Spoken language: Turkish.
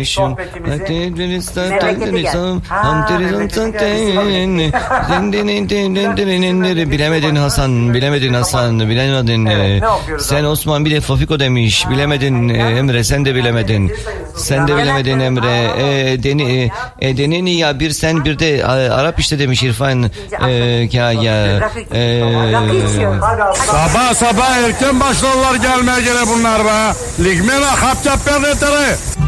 Bilemedin Hasan, bilemedin Hasan, bilemedin. Sen Osman bir de Fafiko demiş. Bilemedin Emre, sen de bilemedin. Sen de bilemedin Emre. Deneni ya bir sen bir de Arap işte demiş İrfan. Sabah erken başlarlar gelmeye gene bunlar be. Ligmena kapçap pernetere.